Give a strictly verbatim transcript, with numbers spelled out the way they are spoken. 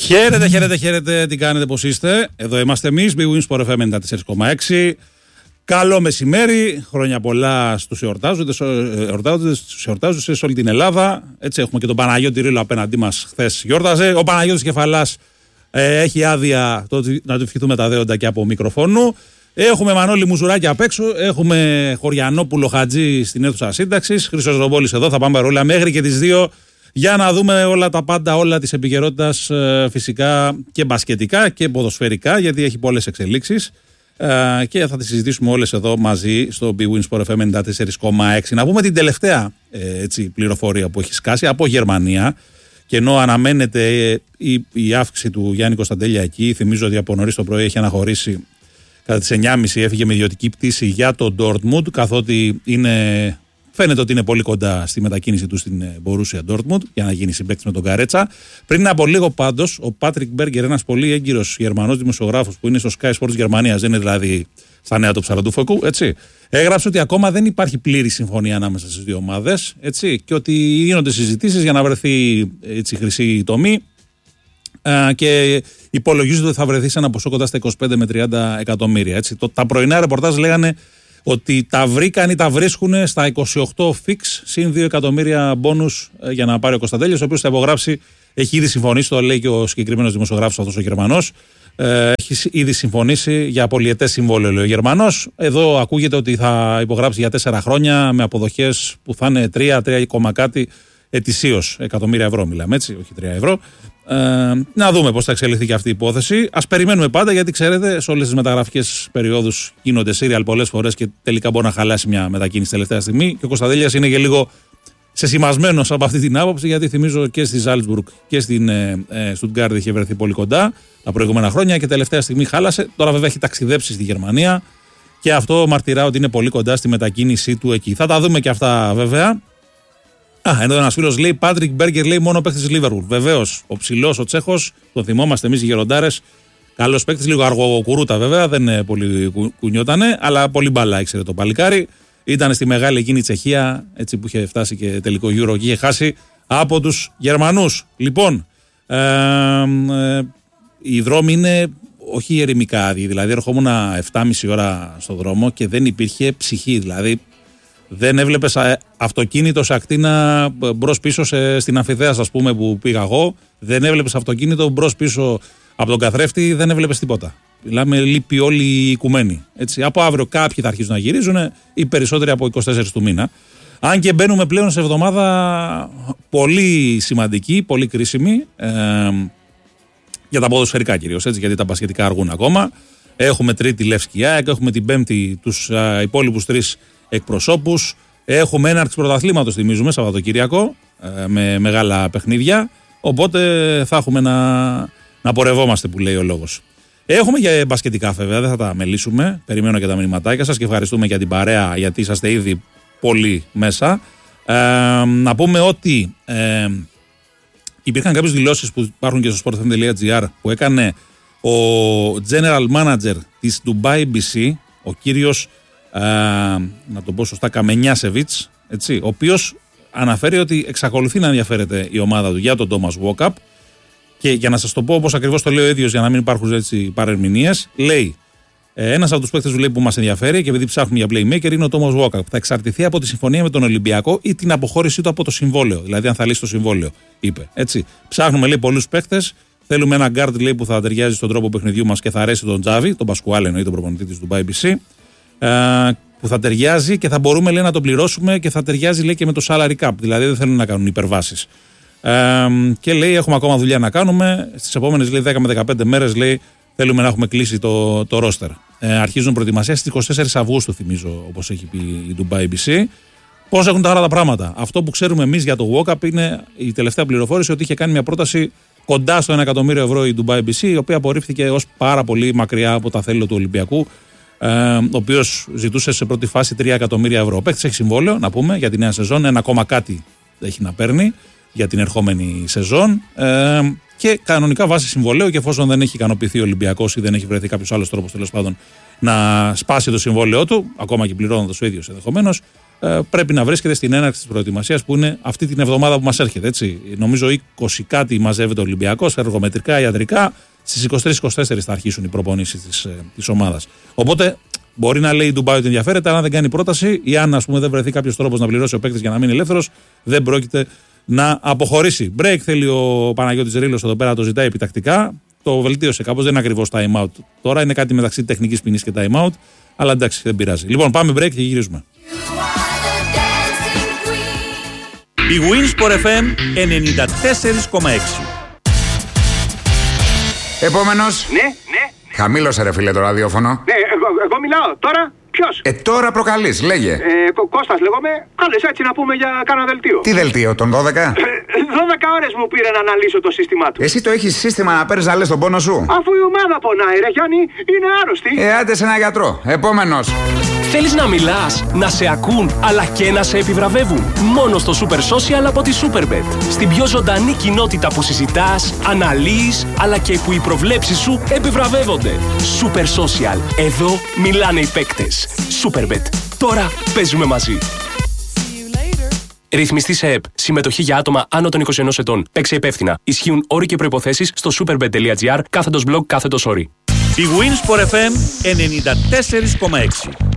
Χαίρετε, χαίρετε, χαίρετε. Τι κάνετε, πώς είστε? Εδώ είμαστε εμείς, Big Win Sport εφ εμ ενενήντα τέσσερα κόμμα έξι. Καλό μεσημέρι, χρόνια πολλά στους εορτάζοντες, στους εορτάζοντες σε όλη την Ελλάδα. Έτσι, έχουμε και τον Παναγιώτη Ρήλο απέναντί μας, χθες γιόρταζε. Ο Παναγιώτης Κεφαλάς ε, έχει άδεια το, να του ευχηθούμε τα δέοντα και από μικροφόνου. Έχουμε Μανώλη Μουζουράκη απ' έξω. Έχουμε Χωριανόπουλο Χατζή στην αίθουσα σύνταξης. Χρήστος Ρομπόλης εδώ. Θα πάμε ρόλα μέχρι και τις δύο για να δούμε όλα τα πάντα, όλα της επικαιρότητας, φυσικά και μπασκετικά και ποδοσφαιρικά, γιατί έχει πολλές εξελίξεις. Και θα τις συζητήσουμε όλες εδώ μαζί στο Big Win Sport εφ εμ ενενήντα τέσσερα κόμμα έξι. Να πούμε την τελευταία έτσι, πληροφορία που έχει σκάσει από Γερμανία. Και ενώ αναμένεται η, η αύξηση του Γιάννη Κωνσταντέλια εκεί, θυμίζω ότι από νωρίς το πρωί έχει αναχωρήσει. Κατά τις εννιά και μισή έφυγε με ιδιωτική πτήση για το Dortmund, καθότι είναι, φαίνεται ότι είναι πολύ κοντά στη μετακίνηση του στην Borussia Dortmund για να γίνει συμπαίκτης με τον Καρέτσα. Πριν από λίγο πάντως, ο Πάτρικ Μπέργκερ, ένας πολύ έγκυρος Γερμανός δημοσιογράφος που είναι στο Sky Sports Γερμανίας, δεν είναι δηλαδή στα νέα του Ψαραντούφωκου, έτσι, έγραψε ότι ακόμα δεν υπάρχει πλήρη συμφωνία ανάμεσα στις δύο ομάδες, έτσι, και ότι γίνονται συζητήσεις για να βρεθεί έτσι, χρυσή τομή. Uh, και υπολογίζεται ότι θα βρεθεί σε ένα ποσό κοντά στα είκοσι πέντε με τριάντα εκατομμύρια. Έτσι. Το, τα πρωινά ρεπορτάζ λέγανε ότι τα βρήκαν ή τα βρίσκουν στα είκοσι οκτώ φιξ συν δύο εκατομμύρια μπόνους uh, για να πάρει ο Κωνσταντέλιος, ο οποίος θα υπογράψει, έχει ήδη συμφωνήσει, το λέει και ο συγκεκριμένος δημοσιογράφος αυτός ο Γερμανός, uh, έχει ήδη συμφωνήσει για πολυετές συμβόλαιο, λέει ο Γερμανός. Εδώ ακούγεται ότι θα υπογράψει για τέσσερα χρόνια με αποδοχές που θα είναι τρία, τρία κάτι ετησίως, εκατομμύρια ευρώ μιλάμε, έτσι, όχι τρία ευρώ. Ε, να δούμε πώς θα εξελιχθεί και αυτή η υπόθεση. Ας περιμένουμε πάντα, γιατί ξέρετε, σε όλες τις μεταγραφικές περιόδους γίνονται σύριαλ πολλές φορές και τελικά μπορεί να χαλάσει μια μετακίνηση τελευταία στιγμή. Και ο Κωνσταντέλιας είναι και λίγο σεσημασμένος από αυτή την άποψη, γιατί θυμίζω και στη Ζάλτσμπουργκ και στην ε, ε, Στουτγκάρδη είχε βρεθεί πολύ κοντά τα προηγούμενα χρόνια και τελευταία στιγμή χάλασε. Τώρα βέβαια έχει ταξιδέψει στη Γερμανία και αυτό μαρτυρά ότι είναι πολύ κοντά στη μετακίνησή του εκεί. Θα τα δούμε και αυτά βέβαια. Α, εδώ ένας φίλος λέει: Πάτρικ Μπέργκερ λέει μόνο παίκτης της Λίβερπουλ. Βεβαίως, ο ψηλός, ο Τσέχος, τον θυμόμαστε εμείς οι γεροντάρες. Καλός παίκτης, λίγο αργοκουρούτα βέβαια, δεν πολύ κουνιότανε, αλλά πολύ μπαλά ήξερε το παλικάρι. Ήταν στη μεγάλη εκείνη Τσεχία, έτσι που είχε φτάσει και τελικό Euro και είχε χάσει από τους Γερμανούς. Λοιπόν, ε, ε, οι δρόμοι είναι όχι ερημικά άδειοι, δηλαδή ερχόμουν επτά και μισή ώρα στο δρόμο και δεν υπήρχε ψυχή, δηλαδή. Δεν έβλεπες αυτοκίνητο σε ακτίνα μπρος-πίσω στην Αμφιθέας, ας πούμε, που πήγα εγώ. Δεν έβλεπες αυτοκίνητο μπρος-πίσω από τον καθρέφτη, δεν έβλεπες τίποτα. Μιλάμε, λείπει όλοι οι οικουμένοι. Έτσι. Από αύριο κάποιοι θα αρχίσουν να γυρίζουν, οι περισσότεροι από είκοσι τέσσερα του μήνα. Αν και μπαίνουμε πλέον σε εβδομάδα πολύ σημαντική, πολύ κρίσιμη, ε, για τα ποδοσφαιρικά κυρίως, έτσι, γιατί τα μπασκετικά αργούν ακόμα. Έχουμε Τρίτη Λεύσκη ΑΕΚ, έχουμε την Πέμπτη τους ε, υπόλοιπους τρεις εκπροσώπους. Έχουμε έναρξη πρωταθλήματος, θυμίζουμε, Σαββατοκύριακο, ε, με μεγάλα παιχνίδια. Οπότε θα έχουμε να, να πορευόμαστε, που λέει ο λόγος. Έχουμε και μπασκετικά βέβαια, δεν θα τα μελήσουμε. Περιμένω και τα μηνυματάκια σας και ευχαριστούμε για την παρέα, γιατί είσαστε ήδη πολύ μέσα. Ε, να πούμε ότι ε, υπήρχαν κάποιες δηλώσεις που υπάρχουν και στο sportfm.gr που έκανε ο General Manager της Dubai μπι σι, ο κύριος Uh, να τον πω σωστά, Καμενιάσεβιτς, έτσι, ο οποίος αναφέρει ότι εξακολουθεί να ενδιαφέρεται η ομάδα του για τον Thomas Walkup, και για να σας το πω όπως ακριβώς το λέει ο ίδιος, για να μην υπάρχουν έτσι παρερμηνίες, λέει ένας από τους παίκτες του λέει, που μας ενδιαφέρει και επειδή ψάχνουμε για playmaker είναι ο Thomas Walkup. Θα εξαρτηθεί από τη συμφωνία με τον Ολυμπιακό ή την αποχώρησή του από το συμβόλαιο, δηλαδή αν θα λύσει το συμβόλαιο, είπε. Έτσι. Ψάχνουμε λέει πολλούς παίκτες. Θέλουμε ένα guard λέει, που θα ταιριάζει στον τρόπο παιχνιδιού μας και θα αρέσει τον Τζάβι, τον Πασκουάλ εννοεί, τον προπονητή της Dubai μπι σι. Uh, που θα ταιριάζει και θα μπορούμε λέει, να τον πληρώσουμε και θα ταιριάζει λέει, και με το salary cap. Δηλαδή δεν θέλουν να κάνουν υπερβάσεις. Uh, και λέει: Έχουμε ακόμα δουλειά να κάνουμε. Στις επόμενες λέει, δέκα με δεκαπέντε μέρες λέει, θέλουμε να έχουμε κλείσει το, το roster. Uh, αρχίζουν προετοιμασία στις είκοσι τέσσερις Αυγούστου, θυμίζω, όπως έχει πει η Dubai μπι σι. Πώς έχουν τα άλλα τα πράγματα. Αυτό που ξέρουμε εμείς για το Walkup είναι η τελευταία πληροφόρηση ότι είχε κάνει μια πρόταση κοντά στο ένα εκατομμύριο ευρώ η Dubai μπι σι, η οποία απορρίφθηκε ως πάρα πολύ μακριά από τα θέλω του Ολυμπιακού. Ε, ο οποίος ζητούσε σε πρώτη φάση τρία εκατομμύρια ευρώ. Ο παίκτης έχει συμβόλαιο, να πούμε, για τη νέα σεζόν. Ένα ακόμα κάτι έχει να παίρνει για την ερχόμενη σεζόν. Ε, και κανονικά βάσει συμβολέου, και εφόσον δεν έχει ικανοποιηθεί ο Ολυμπιακός ή δεν έχει βρεθεί κάποιος άλλος τρόπος τέλος πάντων να σπάσει το συμβόλαιό του, ακόμα και πληρώνοντας ο ίδιος ενδεχομένως, ε, πρέπει να βρίσκεται στην έναρξη της προετοιμασίας που είναι αυτή την εβδομάδα που μας έρχεται. Έτσι. Νομίζω είκοσι κάτι μαζεύεται ο Ολυμπιακός, εργομετρικά, ιατρικά. Στις είκοσι τρεις είκοσι τέσσερα θα αρχίσουν οι προπονήσεις της, της ομάδας. Οπότε μπορεί να λέει η Ντουμπάι ότι ενδιαφέρεται, αλλά αν δεν κάνει πρόταση ή αν ας πούμε, δεν βρεθεί κάποιος τρόπος να πληρώσει ο παίκτης για να μείνει ελεύθερος, δεν πρόκειται να αποχωρήσει. Break θέλει ο Παναγιώτης Ρήλος εδώ πέρα, το ζητάει επιτακτικά. Το βελτίωσε κάπως, δεν είναι ακριβώς time out. Τώρα είναι κάτι μεταξύ τεχνικής ποινής και time out, αλλά εντάξει, δεν πειράζει. Λοιπόν, πάμε break και γυρίζουμε. Η Winsport εφ εμ ενενήντα τέσσερα κόμμα έξι. Επόμενος. Ναι, ναι. Χαμήλωσε ρε φίλε το ραδιόφωνο. Ναι, εγώ, εγώ μιλάω. Τώρα ποιος? Ε, τώρα προκαλείς, λέγε. Ε, Κω- Κώστας λέγομαι. Κάλες έτσι να πούμε για κάνα δελτίο. Τι δελτίο, τον δώδεκα? Ε, δώδεκα ώρες μου πήρε να αναλύσω το σύστημά του. Εσύ το έχεις σύστημα να παίρνεις να λες τον πόνο σου? Αφού η ομάδα πονάει ρε Γιάννη, είναι άρρωστη. Ε, άντε σε ένα γιατρό. Επόμενος. Θέλεις να μιλάς, να σε ακούν, αλλά και να σε επιβραβεύουν. Μόνο στο Super Social από τη Superbet. Στην πιο ζωντανή κοινότητα που συζητάς, αναλύεις, αλλά και που οι προβλέψεις σου επιβραβεύονται. Super Social. Εδώ μιλάνε οι παίκτες. Superbet. Τώρα παίζουμε μαζί. Ρυθμιστή σε ΕΠ. Συμμετοχή για άτομα άνω των είκοσι ενός ετών. Παίξε υπεύθυνα. Ισχύουν όροι και προϋποθέσεις στο superbet.gr κάθετος blog κάθετος όροι. Η Winsport εφ εμ ενενήντα τέσσερα κόμμα έξι.